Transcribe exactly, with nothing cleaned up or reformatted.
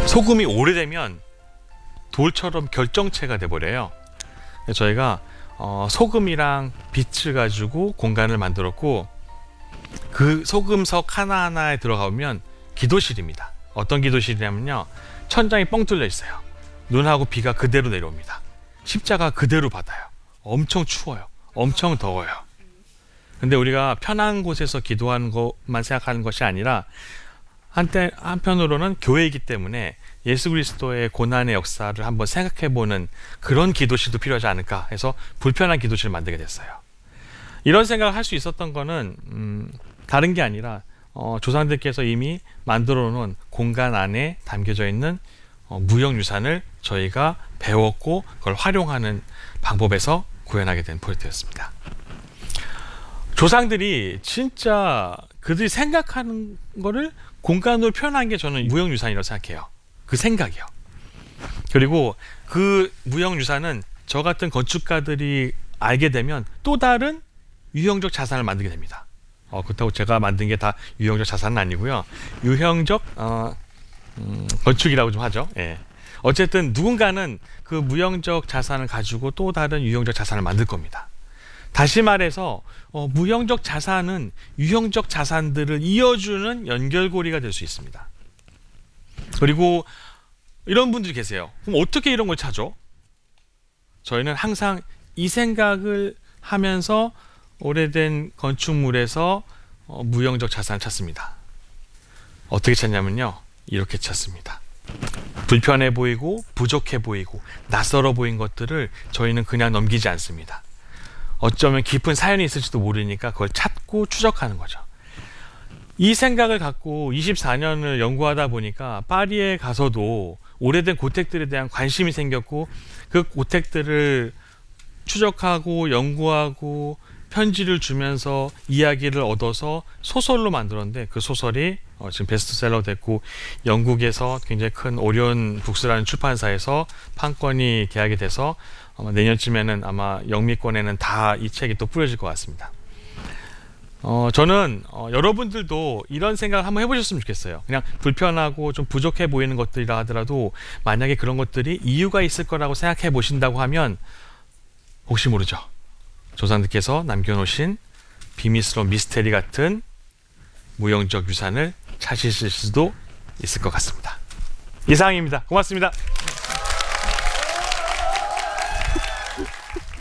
소금이 오래되면 돌처럼 결정체가 돼버려요. 저희가 어, 소금이랑 빛을 가지고 공간을 만들었고, 그 소금석 하나하나에 들어가면 기도실입니다. 어떤 기도실이냐면요, 천장이 뻥 뚫려 있어요. 눈하고 비가 그대로 내려옵니다. 십자가 그대로 받아요. 엄청 추워요. 엄청 더워요. 근데 우리가 편한 곳에서 기도하는 것만 생각하는 것이 아니라, 한때 한편으로는 교회이기 때문에 예수 그리스도의 고난의 역사를 한번 생각해보는 그런 기도실도 필요하지 않을까 해서 불편한 기도실을 만들게 됐어요. 이런 생각을 할 수 있었던 거는 음, 다른 게 아니라 어, 조상들께서 이미 만들어 놓은 공간 안에 담겨져 있는 어, 무형유산을 저희가 배웠고 그걸 활용하는 방법에서 구현하게 된 포인트였습니다. 조상들이 진짜 그들이 생각하는 거를 공간으로 표현한 게 저는 무형유산이라고 생각해요. 그 생각이요. 그리고 그 무형유산은 저 같은 건축가들이 알게 되면 또 다른 유형적 자산을 만들게 됩니다. 어, 그렇다고 제가 만든 게 다 유형적 자산은 아니고요. 유형적 어, 음, 건축이라고 좀 하죠. 예. 어쨌든 누군가는 그 무형적 자산을 가지고 또 다른 유형적 자산을 만들 겁니다. 다시 말해서 어, 무형적 자산은 유형적 자산들을 이어주는 연결고리가 될 수 있습니다. 그리고 이런 분들이 계세요. 그럼 어떻게 이런 걸 찾죠? 저희는 항상 이 생각을 하면서 오래된 건축물에서 어, 무형적 자산을 찾습니다. 어떻게 찾냐면요, 이렇게 찾습니다. 불편해 보이고 부족해 보이고 낯설어 보인 것들을 저희는 그냥 넘기지 않습니다. 어쩌면 깊은 사연이 있을지도 모르니까 그걸 찾고 추적하는 거죠. 이 생각을 갖고 이십사 년을 연구하다 보니까 파리에 가서도 오래된 고택들에 대한 관심이 생겼고, 그 고택들을 추적하고 연구하고 편지를 주면서 이야기를 얻어서 소설로 만들었는데, 그 소설이 어 지금 베스트셀러 됐고 영국에서 굉장히 큰 오리온 북스라는 출판사에서 판권이 계약이 돼서 아마 내년쯤에는 아마 영미권에는 다 이 책이 또 뿌려질 것 같습니다. 어, 저는 어, 여러분들도 이런 생각을 한번 해보셨으면 좋겠어요. 그냥 불편하고 좀 부족해 보이는 것들이라 하더라도 만약에 그런 것들이 이유가 있을 거라고 생각해 보신다고 하면 혹시 모르죠. 조상들께서 남겨놓으신 비밀스러운 미스테리 같은 무형적 유산을 찾으실 수도 있을 것 같습니다. 이상입니다. 고맙습니다.